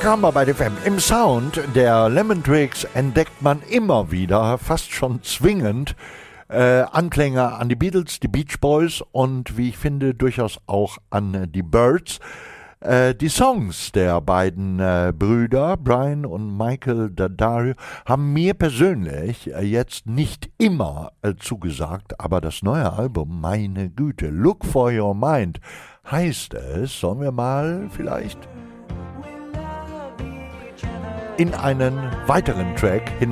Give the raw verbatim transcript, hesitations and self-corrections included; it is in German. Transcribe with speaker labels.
Speaker 1: Kammerarbeit F M. Im Sound der Lemon Twigs entdeckt man immer wieder, fast schon zwingend, äh, Anklänge an die Beatles, die Beach Boys und wie ich finde durchaus auch an die Byrds. Äh, die Songs der beiden äh, Brüder, Brian und Michael D'Addario, haben mir persönlich äh, jetzt nicht immer äh, zugesagt, aber das neue Album, meine Güte, Look for Your Mind, heißt es, sollen wir mal vielleicht in einen weiteren Track hinein